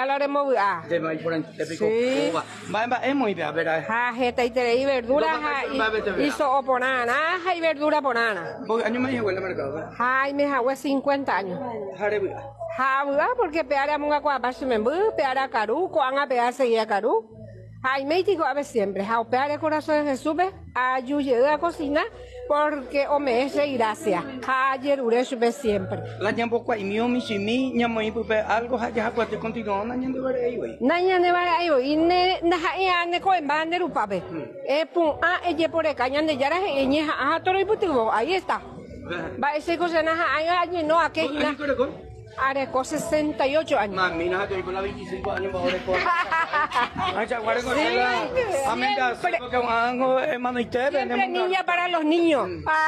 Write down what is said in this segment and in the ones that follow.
verdura la haremos a. De maíz por te pico. Sí. Va, es muy bien, ¿verdad? Jeta y tere y verdura y sooponana, y verdura ponana. Porque año me dijo en el mercado. Ay, me hago 50 años. Jabua, porque peara munga kwa bashimembu, peara caru, cuanga peara seguía caru. Ay, me digo a ver siempre, jao peara corazón de Jesús, ayude a cocinar, porque o me es gracia. Ayer uré siempre. La ñambo kwa imio mi simi, ñamo y pupe algo ya cuate continuó na ñande bare ahí güey. Na ñande bare ahí güey, ne na ya ne ko en bande rupabe. Pun ella por acá ñande yara ñeja a toro y putigo, ahí está. Va ese cosa na año no a que na. Areco 68 años. Mami, no, estoy con la 25 años más Areco. Ay, chaguare con la amenda, porque un ango hermano y te siempre niña para los niños.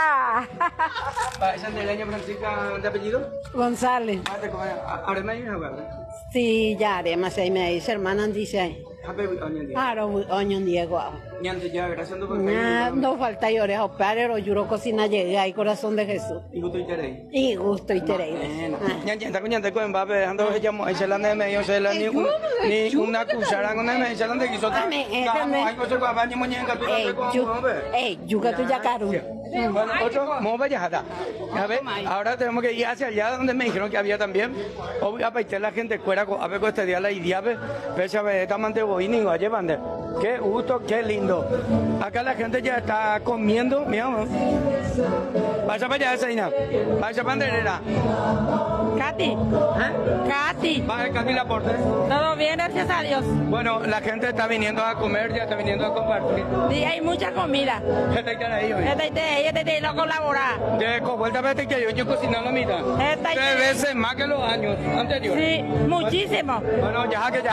¿Esa de leña Francisca de apellido? González. ¿Ahora me ayudas a jugar? Sí, ya, además ahí me dice, hermana, dice. Claro, oño Diego. Gracias no falta y oreja, pero yo cocina llega y corazón de Jesús. Y gusto y terei. Y gusto y terei. Ñanta cuñante con Mbappé dejando que llamo ese la de medio se la ni una cuchara con el se la de quiso. Hay cosas para baño muñeca tú yuca tu ya caro. Bueno, otro, vamos a allá. A ver, ahora tenemos que ir hacia allá donde me dijeron que había también. Obvio, para la gente fuera a ver con este día la idiabe, pese a ver esta mante boínigo, allá van. Qué gusto, qué lindo. Acá la gente ya está comiendo, mira. Vaya para allá, Seina. Vaya banderera. Katy. Katy. Vaya, Katy Laporte. Todo bien, gracias a Dios. Bueno, la gente está viniendo a comer, ya está viniendo a compartir. Sí, hay mucha comida. Este lo colabora. De vuelta a que yo cocino la mitad. 3 veces más que los años anteriores. Sí, muchísimo. Bueno, ya que.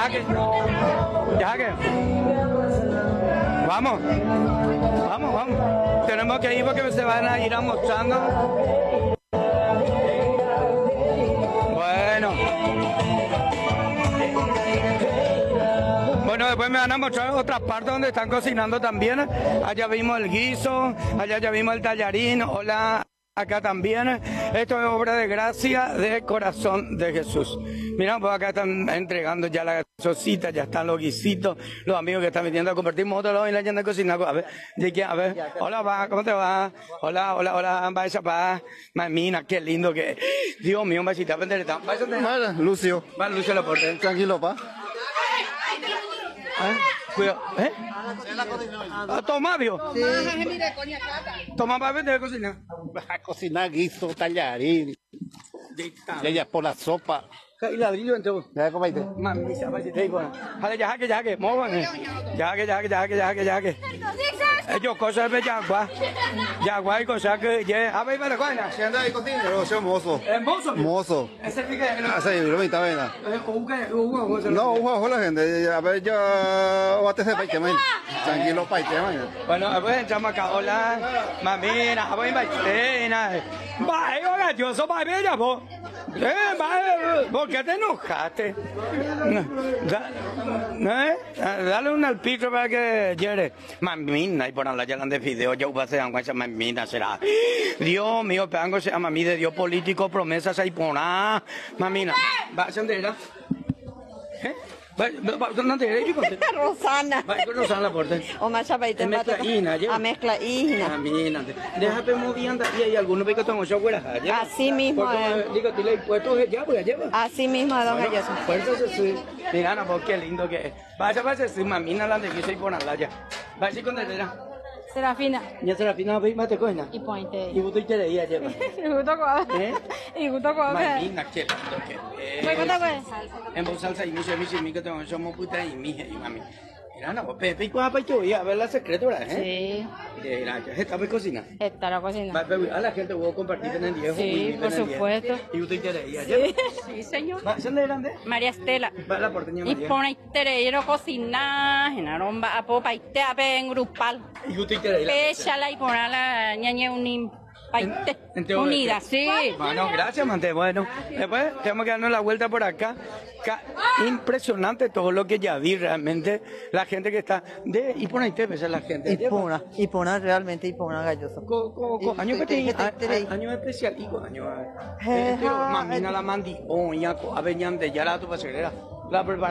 Vamos. Tenemos que ir porque se van a ir almorzando. Bueno, después me van a mostrar otras partes donde están cocinando también. Allá vimos el guiso, allá ya vimos el tallarín. Hola. Acá también, esto es obra de gracia de Corazón de Jesús. Mira, pues acá están entregando ya la gasosita, ya están los guisitos, los amigos que están viniendo a compartir motos y la gente de cocina. A ver, hola, va, ¿cómo te va? Hola, va esa pa. Mamina, qué lindo que. Dios mío, un besito, Vale, Lucio. Va, Lucio Laporte. Tranquilo, pa. Cuidado, toma, vio. Toma para vender cocina. A cocinar guiso, tallarín. Ya por la sopa. Y ladrillo entonces. Ya comiste. Mami, se va a decir, bueno. Jale, ya que, móvame. Ya que. Ellos cosas de Yagua y cosas que ya. A ver, para cuándo. Si anda ahí cocinero, soy mozo. ¿Mozo? Mozo. ¿Ese pique? Sí, lo mitad, ¿verdad? No, la gente. A ver, yo voy a tener paite, man. Tranquilo, paite, man. Bueno, a ver, chamaca, hola. Mamina, a ver, paite. Vaya, yo soy bella, vos. ¿Por qué te enojaste? Dale un alpicro para que llegue. Mamina, y por la yalan de fideo, yo voy a hacer esa mamina, será. Dios mío, peango se llama mí de Dios político, promesas ahí por nada. Mamina, ¿va a ser de ella? Rosana. Rosana Laporte. O más chapaita. A mezcla hina. Déjame moviendo y hay algunos que estamos yo fuera. Así mismo. Digo, te le he puesto ya, pues lleva. Así mismo, don Jesús. Fuerza se mira, no, qué lindo que es. Vaya, su mamina la de que se pone allá. Vaya con dedera. Serafina. Ya Serafina, ve, mate coina. Y pointe. Y gusto y te leía lleva. Y gusto con. Y gusto con. Mamina, qué lindo que es. ¿Me gusta pues? En voz salsa y mi que tengo somos puta y mi y mami. Mira, no, Pepe, ¿cuál para yo? A ver la secreta, ¿verdad? Sí. ¿Está en cocina? Está la cocina. A la gente voy a compartir en el viejo. Sí, por supuesto. ¿Y usted quiere ir allá? Sí, señor. ¿Dónde grande? María Estela. Va la porteña Y María. pone terero cocina, en aromba, a popa y te ape en grupal. ¿Y usted quiere ir? Péchala y pone la ñañe unida, sí. Bueno, gracias, Mante. Bueno, después tenemos que darnos la vuelta por acá. Impresionante todo lo que ya vi realmente. La gente que está de Ipona y Tepe, la gente. Ipona realmente, Ipona galloso. Año que te año especial, año. Mamina la mandi, a veñan de Yara tu pasarela. La